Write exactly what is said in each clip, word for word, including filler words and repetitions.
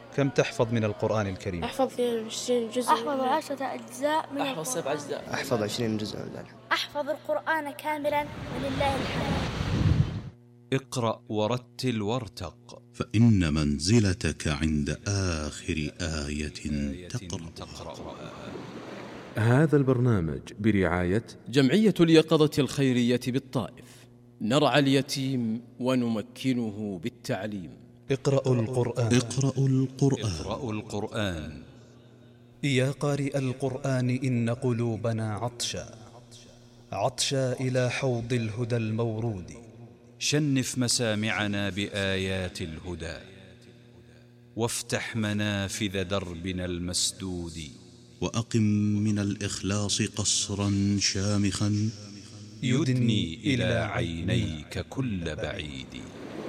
كم تحفظ من القرآن الكريم؟ أحفظ اثنين وعشرين جزء. أحفظ عشرة أجزاء من أحفظ سبع أجزاء. أحفظ عشرين جزء من ذلك. أحفظ القرآن كاملا ولله الحمد. اقرأ ورتل وارتق، فإن منزلتك عند آخر آية تقرأ. هذا البرنامج برعاية جمعية اليقظة الخيرية بالطائف، نرعى اليتيم ونمكنه بالتعليم. اقرأوا القرآن. اقرأوا القرآن. اقرأوا القرآن. يا قارئ القرآن إن قلوبنا عطشا عطشا إلى حوض الهدى المورود. شنف مسامعنا بآيات الهدى، وافتح منافذ دربنا المسدود. وأقم من الإخلاص قصرا شامخا يدني إلى عينيك كل بعيد.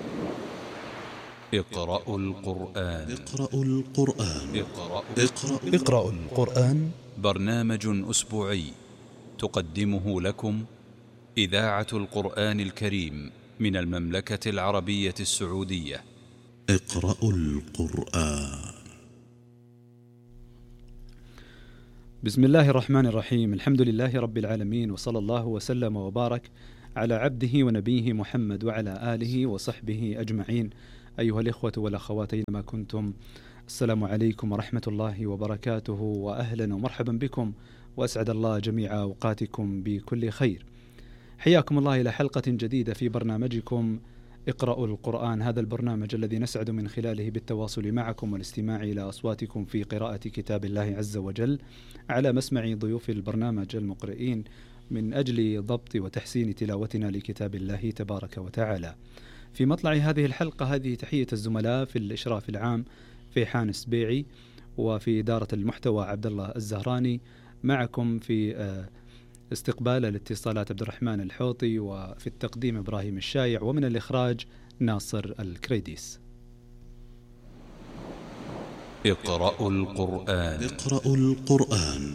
اقرأوا القرآن. اقرأوا القرآن. اقرأوا, اقرأوا, اقرأوا القرآن. برنامج أسبوعي تقدمه لكم إذاعة القرآن الكريم من المملكة العربية السعودية. اقرأوا القرآن. بسم الله الرحمن الرحيم. الحمد لله رب العالمين، وصلى الله وسلم وبارك على عبده ونبيه محمد وعلى آله وصحبه أجمعين. أيها الإخوة والأخوات أينما كنتم، السلام عليكم ورحمة الله وبركاته، وأهلا ومرحبا بكم، وأسعد الله جميع أوقاتكم بكل خير. حياكم الله إلى حلقة جديدة في برنامجكم اقرأوا القرآن، هذا البرنامج الذي نسعد من خلاله بالتواصل معكم والاستماع إلى أصواتكم في قراءة كتاب الله عز وجل على مسمع ضيوف البرنامج المقرئين من أجل ضبط وتحسين تلاوتنا لكتاب الله تبارك وتعالى. في مطلع هذه الحلقة هذه تحية الزملاء في الإشراف العام فيحان السبيعي، وفي إدارة المحتوى عبد الله الزهراني، معكم في استقبال الاتصالات عبد الرحمن الحوطي، وفي التقديم إبراهيم الشايع، ومن الإخراج ناصر الكريديس. اقرأوا القرآن. اقرأوا القرآن.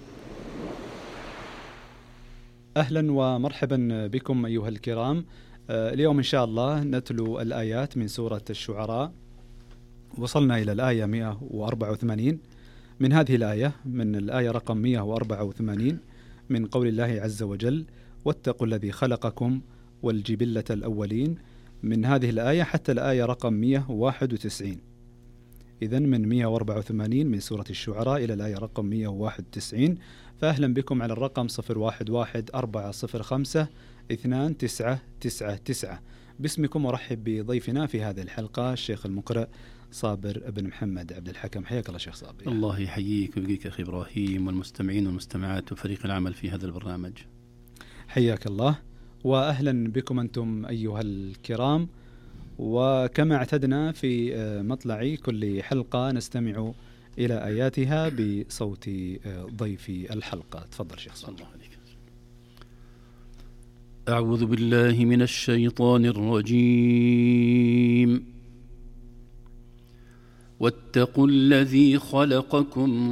أهلا ومرحبا بكم أيها الكرام. اليوم إن شاء الله نتلو الآيات من سورة الشعراء. وصلنا إلى الآية مئة وأربعة وثمانين من هذه الآية، من الآية رقم مئة وأربعة وثمانين من قول الله عز وجل: واتقوا الذي خلقكم والجبلة الأولين، من هذه الآية حتى الآية رقم مئة وواحد وتسعين. إذن من مئة وأربعة وثمانين من سورة الشعراء إلى الآية رقم مئة وواحد وتسعين. فأهلا بكم على الرقم صفر واحد واحد أربعة صفر خمسة اثنان تسعة تسعة تسعة. باسمكم ورحب بضيفنا في هذه الحلقة الشيخ المقرئ صابر بن محمد عبد الحكم. حياك الله شيخ صابر. الله يحييك ويبقيك أخي إبراهيم، والمستمعين والمستمعات وفريق العمل في هذا البرنامج. حياك الله، وأهلا بكم أنتم أيها الكرام. وكما اعتدنا في مطلع كل حلقة نستمع إلى آياتها بصوت ضيف الحلقة. تفضل شيخ صابر. أعوذ بالله من الشيطان الرجيم. واتقوا الذي خلقكم